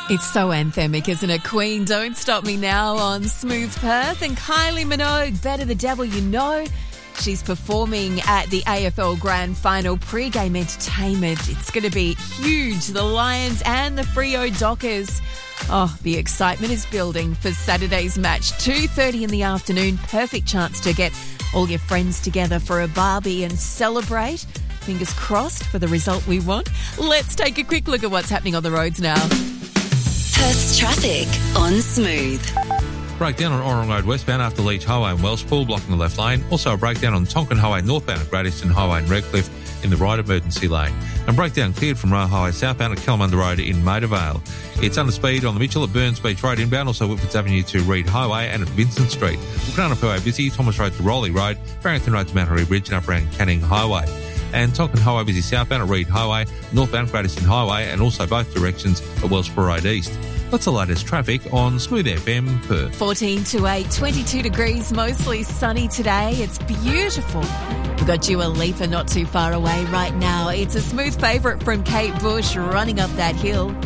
It's so anthemic, isn't it? Queen, Don't Stop Me Now on Smooth Perth. And Kylie Minogue, Better the Devil You Know. She's performing at the AFL Grand Final pre-game entertainment. It's going to be huge. The Lions and the Freo Dockers. Oh, the excitement is building for Saturday's match. 2:30 in the afternoon. Perfect chance to get all your friends together for a barbie and celebrate. Fingers crossed for the result we want. Let's take a quick look at what's happening on the roads now. Perth's traffic on Smooth. Breakdown on Orrong Road westbound after Leach Highway and Wellspool blocking the left lane. Also a breakdown on Tonkin Highway northbound at Great Eastern Highway and Redcliffe in the right emergency lane. And breakdown cleared from Rail Highway southbound at Kalamunda Road in Maida Vale. It's under speed on the Mitchell at Burns Beach Road inbound, also Whitfords Avenue to Reed Highway and at Vincent Street. Wilcanna busy, Thomas Road to Rowley Road, Barrington Road to Mount Harry Bridge and up around Canning Highway. And Tonkin Highway busy southbound at Reed Highway, northbound Great Eastern Highway and also both directions at Wellsborough Road East. That's the latest traffic on Smooth FM Perth. 14 to 8, 22 degrees, mostly sunny today. It's beautiful. We've got Dua Lipa not too far away right now. It's a smooth favourite from Kate Bush, Running Up That Hill.